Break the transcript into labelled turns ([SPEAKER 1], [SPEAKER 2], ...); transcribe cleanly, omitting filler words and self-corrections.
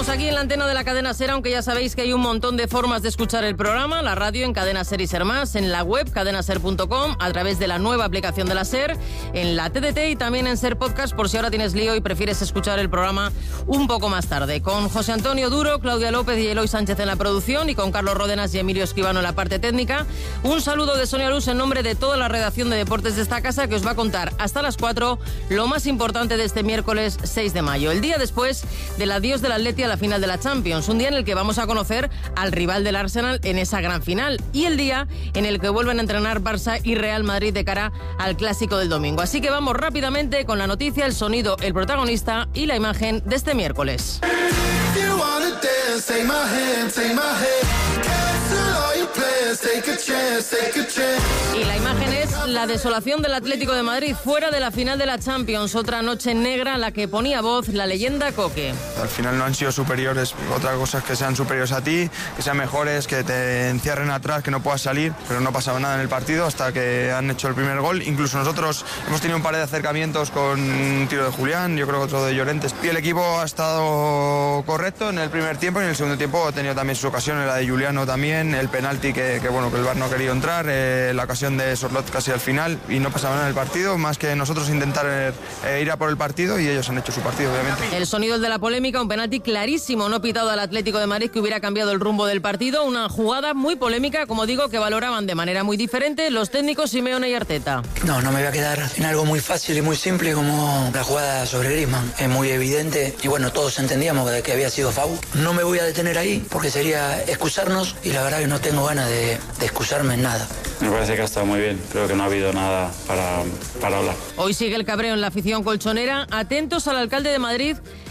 [SPEAKER 1] Estamos aquí en la antena de la cadena SER, aunque ya sabéis que hay un montón de formas de escuchar el programa, la radio en Cadena SER y SER Más, en la web cadenaser.com, a través de la nueva aplicación de la SER, en la TDT y también en SER Podcast, por si ahora tienes lío y prefieres escuchar el programa un poco más tarde. Con José Antonio Duro, Claudia López y Eloy Sánchez en la producción y con Carlos Ródenas y Emilio Esquivano en la parte técnica. Un saludo de Sonia Luz en nombre de toda la redacción de deportes de esta casa, que os va a contar hasta las 4 lo más importante de este miércoles 6 de mayo, el día después del adiós del Atleti a la final de la Champions, un día en el que vamos a conocer al rival del Arsenal en esa gran final y el día en el que vuelven a entrenar Barça y Real Madrid de cara al clásico del domingo. Así que vamos rápidamente con la noticia, el sonido, el protagonista y la imagen de este miércoles. Y la imagen es la desolación del Atlético de Madrid fuera de la final de la Champions, otra noche negra a la que ponía voz la leyenda Coque.
[SPEAKER 2] Al final no han sido superiores, otra cosa es que sean superiores a ti, que sean mejores, que te encierren atrás, que no puedas salir, pero no ha pasado nada en el partido hasta que han hecho el primer gol. Incluso nosotros hemos tenido un par de acercamientos con un tiro de Julián, yo creo que otro de Llorente. Y el equipo ha estado correcto en el primer tiempo y en el segundo tiempo ha tenido también sus ocasiones, la de Juliano también, el penalti que el VAR no ha querido entrar, la ocasión de Sorlot casi al final, y no pasaba nada en el partido, más que nosotros intentar ir a por el partido y ellos han hecho su partido, obviamente.
[SPEAKER 1] El sonido de la polémica, un penalti clarísimo no pitado al Atlético de Madrid que hubiera cambiado el rumbo del partido, una jugada muy polémica, como digo, que valoraban de manera muy diferente los técnicos Simeone y Arteta.
[SPEAKER 3] No me voy a quedar en algo muy fácil y muy simple como la jugada sobre Griezmann, es muy evidente y bueno, todos entendíamos de que había sido foul. No me voy a detener ahí porque sería excusarnos y la verdad que no tengo ganas de excusarme en nada.
[SPEAKER 4] Me parece que ha estado muy bien, creo que no ha habido nada para hablar.
[SPEAKER 1] Hoy sigue el cabreo en la afición colchonera, atentos al alcalde de Madrid